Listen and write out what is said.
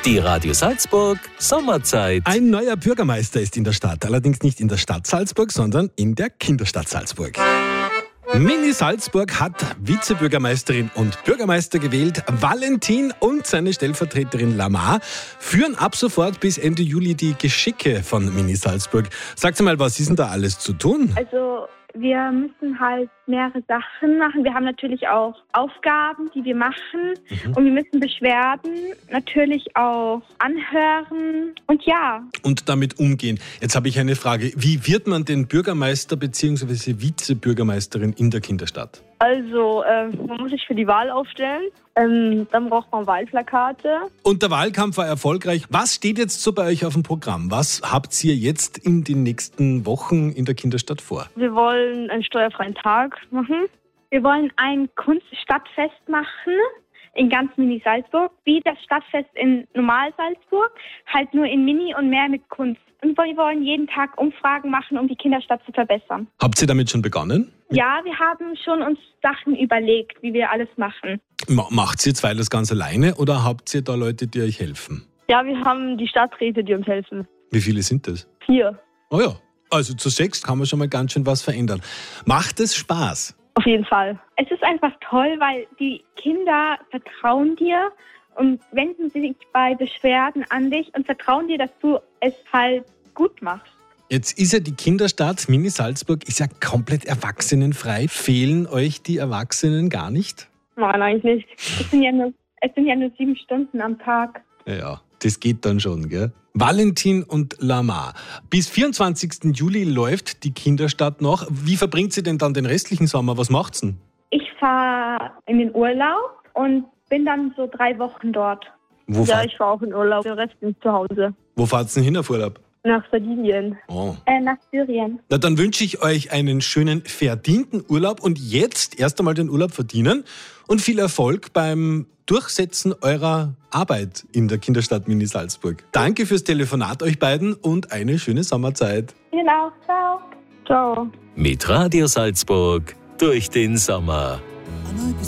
Die Radio Salzburg Sommerzeit. Ein neuer Bürgermeister ist in der Stadt, allerdings nicht in der Stadt Salzburg, sondern in der Kinderstadt Salzburg. Mini Salzburg hat Vizebürgermeisterin und Bürgermeister gewählt. Valentin und seine Stellvertreterin Lamar führen ab sofort bis Ende Juli die Geschicke von Mini Salzburg. Sagt mal, was ist denn da alles zu tun? Also wir müssen halt mehrere Sachen machen. Wir haben natürlich auch Aufgaben, die wir machen. Und wir müssen Beschwerden natürlich auch anhören. Und ja. Und damit umgehen. Jetzt habe ich eine Frage. Wie wird man denn Bürgermeister bzw. Vizebürgermeisterin in der Kinderstadt? Also, man muss sich für die Wahl aufstellen. Dann braucht man Wahlplakate. Und der Wahlkampf war erfolgreich. Was steht jetzt so bei euch auf dem Programm? Was habt ihr jetzt in den nächsten Wochen in der Kinderstadt vor? Wir wollen einen steuerfreien Tag machen. Wir wollen ein Kunststadtfest machen in ganz Mini Salzburg, wie das Stadtfest in Normal Salzburg, halt nur in Mini und mehr mit Kunst. Und wir wollen jeden Tag Umfragen machen, um die Kinderstadt zu verbessern. Habt ihr damit schon begonnen? Ja, wir haben schon uns Sachen überlegt, wie wir alles machen. Macht ihr zwei das ganz alleine oder habt ihr da Leute, die euch helfen? Ja, wir haben die Stadträte, die uns helfen. Wie viele sind das? 4. Oh ja, also zu 6 kann man schon mal ganz schön was verändern. Macht es Spaß? Auf jeden Fall. Es ist einfach toll, weil die Kinder vertrauen dir und wenden sich bei Beschwerden an dich und vertrauen dir, dass du es halt gut machst. Jetzt ist ja die Kinderstadt Mini Salzburg ist ja komplett erwachsenenfrei. Fehlen euch die Erwachsenen gar nicht? Nein, eigentlich nicht. Es sind ja nur 7 Stunden am Tag. Ja, das geht dann schon, gell? Valentin und Lamar. Bis 24. Juli läuft die Kinderstadt noch. Wie verbringt sie denn dann den restlichen Sommer? Was macht's denn? Ich fahre in den Urlaub und bin dann so 3 Wochen dort. Wo Ja, ich fahre auch in Urlaub. Der Rest ist zu Hause. Wo fahrt's denn hin auf Urlaub? Nach Sardinien. Oh. Nach Syrien. Na, dann wünsche ich euch einen schönen, verdienten Urlaub und jetzt erst einmal den Urlaub verdienen und viel Erfolg beim Durchsetzen eurer Arbeit in der Kinderstadt Mini Salzburg. Danke fürs Telefonat euch beiden und eine schöne Sommerzeit. Genau, ciao. Ciao. Mit Radio Salzburg durch den Sommer.